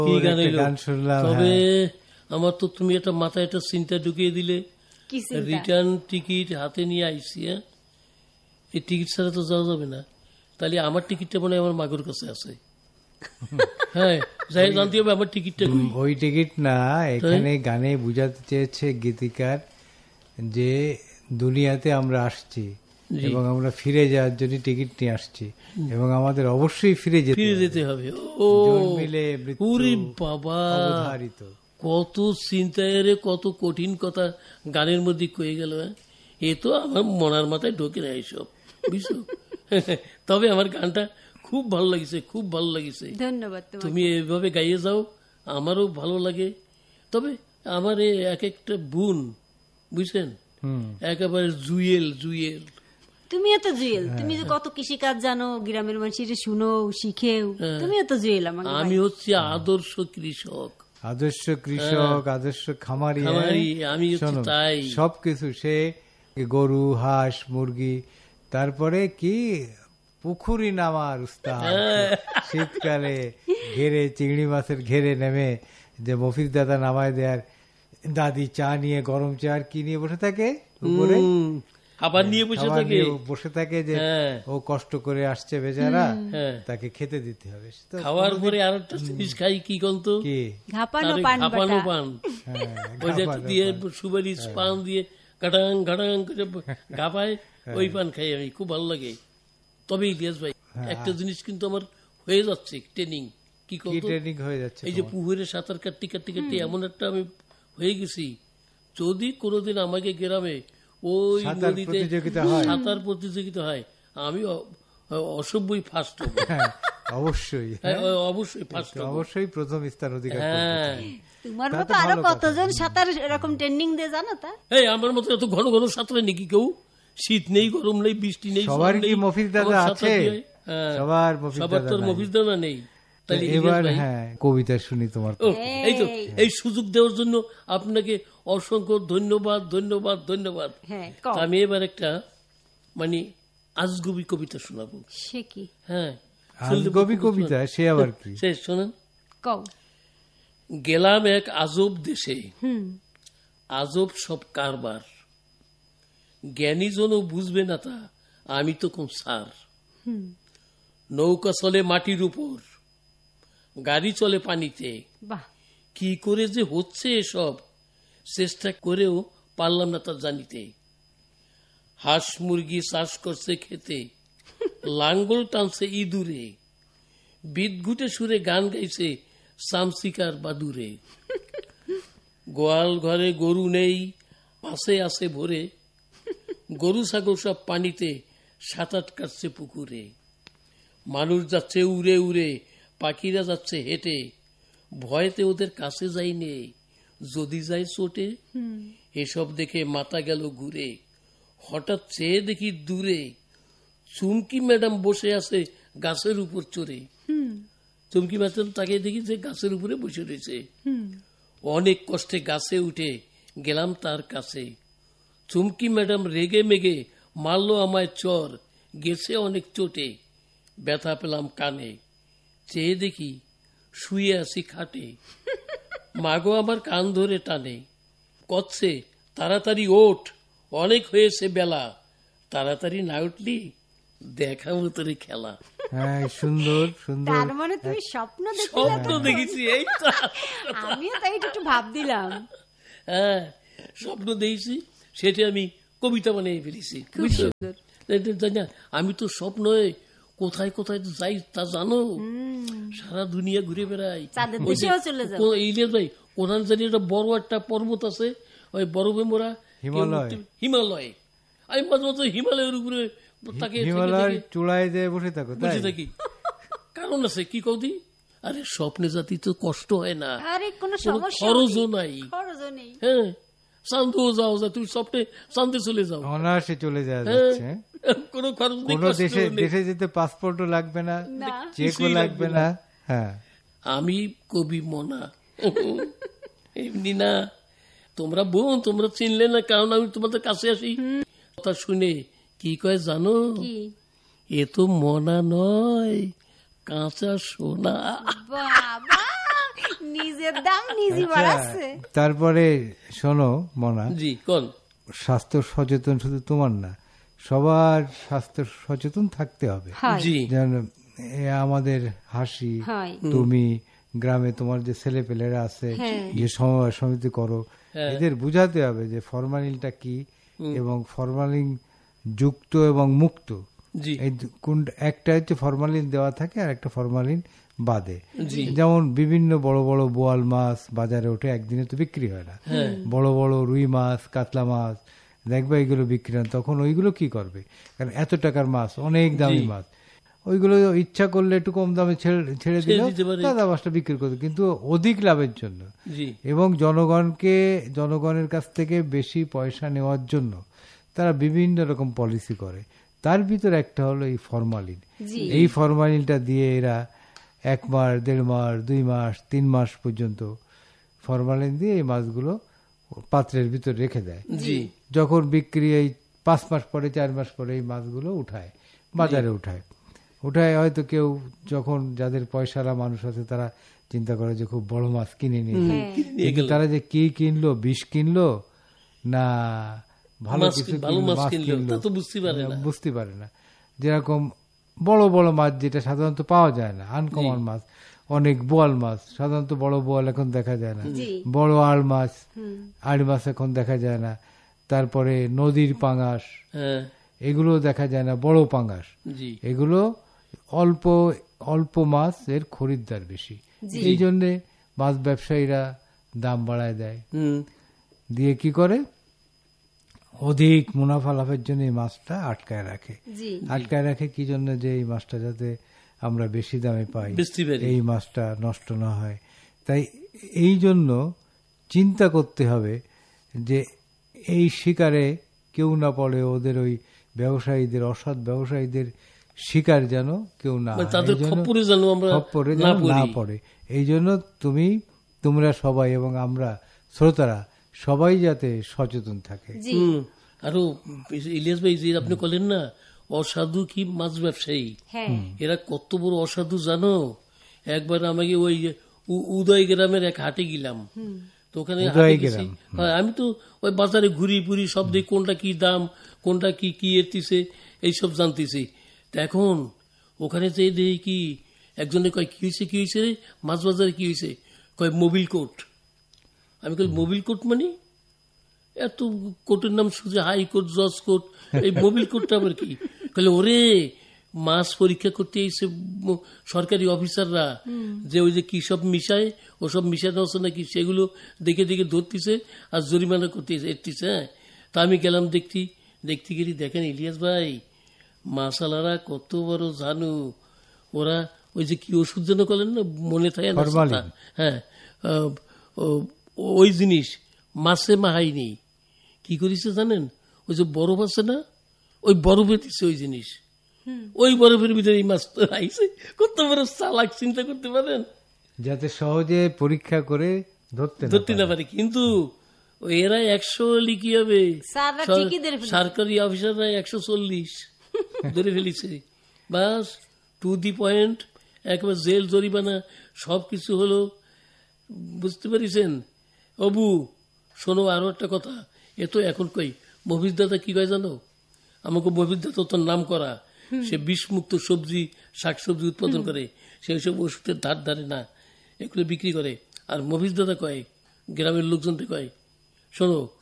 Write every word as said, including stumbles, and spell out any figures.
কি গান হইলো? গান শুনলাম। তবে আমার তো তুমি একটা মাথায় একটা চিন্তা ঢুকিয়ে দিলে। রিটার্ন টিকিট হাতে নিয়ে আইসি, হ্যাঁ, এই টিকিট ছাড়া তো যাওয়া যাবে না। তাহলে আমার টিকিটটা মনে হয় আমার মাগুর কাছে আছে। হ্যাঁ, যাই জানতে হবে আমার টিকিটটা। ওই টিকিট না, এখানে গানে বুঝাতে চেয়েছে গীতিকার যে দুনিয়াতে আমরা আসছি এবং আমরা ফিরে যাওয়ার জন্য টিকিট নিয়ে আসছি এবং আমাদের অবশ্যই ফিরে যেতে ফিরে যেতে হবে। ও জন্মিলে ওরে বাবা, অবধারিত। কত চিন্তায় রে, কত কঠিন কথা গানের মধ্যে কয়ে গেল। এ তো আমার মনার মাথায় ঢোকে না এইসব, বুঝছো? তবে আমার গানটা খুব ভালো লাগিছে, খুব ভালো লাগিছে। ধন্যবাদ। তুমি এভাবে গাইয়ে যাও, আমারও ভালো লাগে। তবে আমার এক একটা বোন, বুঝছেন, একেবারে জুয়েল জুয়েল। তুমিও তো জুয়েল, তুমি যে কত কৃষিকাজ জানো, গ্রামের মানুষের শুনো শিখেও, তুমিও তো জুয়েল। আমার আমি হচ্ছে আদর্শ কৃষক, আদর্শ কৃষক, আদর্শ খামারি। আমি তাই সবকিছু, সে গরু, হাঁস, মুরগি, তারপরে কি পুকুরি নামার উস্তাদ। শীতকালে ঘেরে, চিংড়ি মাছের ঘেরে নেমে যে মফিজ দাদা নামায় দেয়ার, দাদি চা নিয়ে, গরম চা আর কি নিয়ে বসে থাকে উপরে, আবার নিয়ে বসে থাকে বসে থাকে যে ও কষ্ট করে আসছে বেচারা, তাকে খেতে দিতে হবে। খাওয়ার পরে আর একটা জিনিস খাই, কি গন্ত, কি ঘাপানো পান, ওই যে দিয়ে সুপারি পান দিয়ে ঘাটাং ঘাটাং করে ঘাপায়, ওই পান খাই আমি, খুব ভালো লাগে। তবে ইলিয়াস ভাই, একটা জিনিস কিন্তু আমার হয়ে যাচ্ছে ট্রেনিং। কি ট্রেনিং হয়ে যাচ্ছে? এই যে পুকুরে সাঁতার কাটতে কাটতে কাটতে এমন একটা আমি হয়ে গেছি, যদি কোনোদিন আমাকে গ্রামে ওই নদীতে সাঁতার প্রতিযোগিতা হয়, আমি অসভ্যই ফার্স্ট হব। অবশ্যই অবশ্যই ফার্স্ট, অবশ্যই প্রথম স্থান অধিকার করব। তোমার মতো আরো কতজন সাঁতার এরকম ট্রেনিং দিয়ে জানো তা? এই আমার মতো এত ঘন ঘন সাঁতারে নাকি কেউ? শীত নেই, গরম নেই, বৃষ্টি নেই, সবার কি মফিজ দাদা আছে? সবার সবার তো মফিজ দাদা নেই। এবার হ্যাঁ, কবিতা শুনি তোমার। এই তো, এই সুযোগ দেওয়ার জন্য আপনাকে অসংখ্য ধন্যবাদ, ধন্যবাদ, ধন্যবাদ। আমি এবার একটা মানে আজগুবি কবিতা শোনাবো। সে কি? হ্যাঁ, আজগুবি কবিতা, সে আবার কি? সে শোনেন। কও। গেলাম এক আজব দেশে, আজব সব কারবার, জ্ঞানী জন বুঝবে না তা, আমি তো কোন সার। নৌকা চলে মাটির উপর, গাড়ি চলে পানিতে, কি করে যে হচ্ছে এসব, চেষ্টা করেও পারলাম না তা জানিতে। হাঁস মুরগি চাষ করছে খেতে, লাঙ্গল টানছে ইঁদুরে, বিদঘুটে সুরে গান গাইছে চামচিকার বাদুরে। গোয়াল ঘরে গরু নেই, পাশে আছে ভরে, গরু ছাগল সব পানিতে সাঁতার কাটছে পুকুরে। মানুষ যাচ্ছে উড়ে উড়ে, পাখিরা যাচ্ছে হেঁটে, ভয়তে ওদের কাছে যাইনে, যদি যায় চোটে। এসব দেখে মাথা গেল ঘুরে, হঠাৎ চেয়ে দেখি দূরে চুমকি ম্যাডাম বসে আছে গাছের উপর চড়ে। চুমকি ম্যাডাম তাকে দেখি যে গাছের উপরে বসে রয়েছে। অনেক কষ্টে গাছে উঠে গেলাম তার কাছে। চুমকি ম্যাডাম রেগে মেগে মারলো আমায় চর, গেছে অনেক চোটে, ব্যথা পেলাম কানে। চেয়ে দেখি শুয়ে আছি খাটে, মাগো আমার কান ধরে টানে, কচ্ছে তাড়াতাড়ি ওঠ, অনেক হয়েছে বেলা, তাড়াতাড়ি না উঠলি দেখাবো তোর খেলা। হ্যাঁ, সুন্দর সুন্দর। তার মানে তুমি স্বপ্ন দেখছিলে? স্বপ্ন দেখেছি, এই তো। আমিও তাই একটু ভাব দিলাম। হ্যাঁ, স্বপ্ন দেখেছি, সেটা আমি কবিতা বানিয়ে ফেলেছি, বুঝছো? আমি তো স্বপ্ন কোথায় কোথায় যাই তা জানো, সারা দুনিয়া ঘুরে বেড়াই। ইলিয়াস ভাই, কোরআন জানি একটা বড় একটা পর্বত আছে, ওই বরফে মোড়া হিমালয়, হিমালয়। আমি মাঝে মাঝে হিমালয়ের উপরে তাকে চূড়ায় যে বসে থাকো, বসে থাকি। কারণ আছে কি কৌদি, আরে স্বপ্নে জাতি তো কষ্ট হয় না, খরচও নাই। হ্যাঁ, চান্দও যাও, যা তুমি স্বপ্নে চান্দে চলে যাও, অনায়াসে চলে যাওয়া যাচ্ছে। কোনো খরচ নেই, দেশে দেশে যেতে পাসপোর্টও লাগবে না, চেকও লাগবে না। হ্যাঁ, আমি কবি মনা, এমনি না। তোমরা বোন, তোমরা চিনলে না, কারণ আমি তোমাদের কাছে আসি। কথা শুনে কি কয় জানো, এ তো মনা নয়, কাঁচা সোনা। বাবা, সবজির দাম নিজে বাড়াচ্ছে। তারপরে শোনো মনা, জি কোন স্বাস্থ্য সচেতন শুধু তোমার না, সবার স্বাস্থ্য সচেতন থাকতে হবে। হয় জি যেন এ আমাদের হাসি, হয় তুমি গ্রামে তোমার যে ছেলে পেলেরা আছে, হ্যাঁ। যে সমবায় সমিতি করো, এদের বুঝাতে হবে যে ফরমালিনটা কি এবং ফরমালিন যুক্ত এবং মুক্ত। জি এই দু- কোন একটা হচ্ছে ফরমালিন দেওয়া থাকে আর একটা ফরমালিন বাদে। জি যেমন বিভিন্ন বড় বড় বোয়াল মাছ বাজারে ওঠে, একদিনে তো বিক্রি হয় না। বড় বড় রুই মাছ, কাতলা মাছ দেখবে এগুলো বিক্রি হয়, তখন ওইগুলো কি করবে? কারণ এত টাকার মাছ, অনেক দামি জি। মাছ, ওইগুলো ইচ্ছা করলে একটু কম দামে ছেড়ে ছেড়ে দিল, ছেড়ে দিতে পারে। দাদা মাছটা বিক্রি করতো, কিন্তু অধিক লাভের জন্য জি এবং জনগণকে জনগণের কাছ থেকে বেশি পয়সা নেওয়ার জন্য তারা বিভিন্ন রকম পলিসি করে। তার ভিতর একটা হলো এই ফরমালিন। জি এই ফরমালিনটা দিয়ে এরা এক মাস, দেড় মাস, দুই মাস, তিন মাস পর্যন্ত ফরমালিন দিয়ে এই মাছগুলো পাত্রের ভিতর রেখে দেয়। জি যখন বিক্রি এই পাঁচ মাস পরে, চার মাস পরে এই মাছগুলো উঠায়, বাজারে উঠায় উঠায় হয়তো কেউ যখন যাদের পয়সালা মানুষ আছে তারা চিন্তা করে যে খুব বড় মাছ কিনে নিয়ে যায়। কিন্তু তারা যে কি কিনলো, বিষ কিনলো না ভালো মাছ কিছু কি- ভালো কিনলো, মাছ মাছ কিনলো, কিনলো, তা তো বুঝতে পারে না। বুঝতে পারে না। যেরকম বড় বড় মাছ যেটা সাধারণত পাওয়া যায় না, আনকমন মাছ, অনেক বোয়াল মাছ, সাধারণত বড় বোয়াল এখন দেখা যায় না, জি বড় আড় মাছ, আড় মাছ এখন দেখা যায় না, তারপরে নদীর পাঙাশ হ্যাঁ এগুলো দেখা যায় না, বড় পাঙাশ, জি এগুলো অল্প অল্প মাছ এর খরিদ্দার বেশি, জি। এই জন্যে মাছ ব্যবসায়ীরা দাম বাড়ায় দেয়, হুম দিয়ে কি করে অধিক মুনাফা লাভের জন্য এই মাছটা আটকায় রাখে। জি আটকায় রাখে কি জন্য? যে এই মাছটা যাতে আমরা বেশি দামে পাই, বেচতে পারি। এই মাছটা নষ্ট না হয়। তাই এই জন্য চিন্তা করতে হবে যে এই শিকারে কেউ না পড়ে, ওদের ওই ব্যবসায়ীদের, অসৎ ব্যবসায়ীদের শিকার যেন কেউ না মানে হয়। তাদের এই জন্য খপ্পরে যেন আমরা খপ্পরে না যেন না পড়ি। পড়ে, এই জন্য তুমি তোমরা সবাই এবং আমরা শ্রোতারা সবাই যাতে সচেতন থাকে। জি হুম আরো ইলিয়াস ভাই যে আপনি বলেন না অসাধু কি মাছ ব্যবসায়ী, হ্যাঁ এরা কত বড় অসাধু জানো? একবার আমাকে ওই উ- উদয় গ্রামের এক হাটে গেলাম, তো ওখানে হাটে উদয় গেছি। গ্রাম, হ্যাঁ, আমি তো ওই বাজারে ঘুরি পুরি সব দেখি কোনটা কি দাম, কোনটা কি কি এরতিছে এইসব জানতেছি। তা এখন ওখানে যে দেখি কি একজনে কয় কি হয়েছে কি হয়েছে রে, মাছ বাজারে কি হয়েছে? কয় মোবিল কোর্ট। আমি কই মোবিল কোর্ট মানে? এত কোর্টের নাম শুধু হাইকোর্ট, জজ কোর্ট, এই মোবিল কোর্টটা আবার কি? কইলে ওরে মাছ পরীক্ষা করতে এসে ম- সরকারি অফিসাররা যে ওই যে কি সব মিশায়, ওসব মিশানো আছে নাকি সেগুলো দেখে দেখে ধরতেছে আর জরিমানা করতে এসেছে। হ্যাঁ, তা আমি গেলাম দেখতে দেখতে গেলি, দেখেন ইলিয়াস ভাই মাসালারা কত বড় জানু। ওরা ওই যে কি ওষুধ যেন করলেন না, মনে থাকে না ফরমালিন। সেটা? হ্যাঁ, আহ, ও- ওই জিনিস মাছে মাহাইনি, কি করেছে জানেন? ওই যে বরফ আছে না, ওই বরফে দিচ্ছে ওই জিনিস, ওই বরফের ভিতরে এই মাছ তো আইছে। কত বড় চালাক, চিন্তা করতে পারেন? যাতে সহজে পরীক্ষা করে ধরতে না ধরতে না পারে। পারে, কিন্তু ওই এরা একশো হলে কি হবে? স্যাররা সর- ঠিকই ধরে ফেলেছে। সরকারি অফিসাররা একশো চল্লিশ ধরে ফেলিছে, বাস টু দি পয়েন্ট, একবার জেল জরিমানা সবকিছু হলো। বুঝতে পেরেছেন? অবু শোনো আরো একটা কথা, এ তো এখন কই মফিজ দাদা কি কয় জানো? আমাকে মফিজ দাদা তোর নাম করা, সে বিষমুক্ত সবজি শাকসবজি উৎপাদন করে, সেই সব ওষুধের ধার ধারে না, এগুলো বিক্রি করে। আর মফিজ দাদা কয় গ্রামের লোকজনকে কয়, শোনো